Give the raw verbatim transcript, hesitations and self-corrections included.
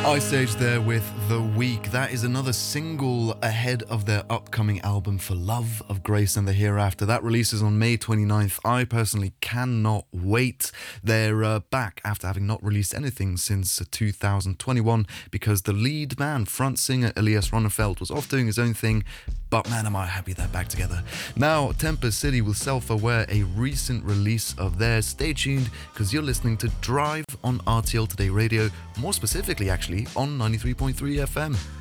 Ice Age there with The Week. That is another single ahead of their upcoming album For Love of Grace and the Hereafter. That releases on May twenty-ninth. I personally cannot wait. They're uh, back after having not released anything since uh, two thousand twenty-one because the lead man, front singer Elias Ronnefeld, was off doing his own thing. But man, am I happy they're back together. Now, Tempest City will Self-Aware, a recent release of theirs. Stay tuned because you're listening to Drive on R T L Today Radio, more specifically actually on ninety-three point three F M.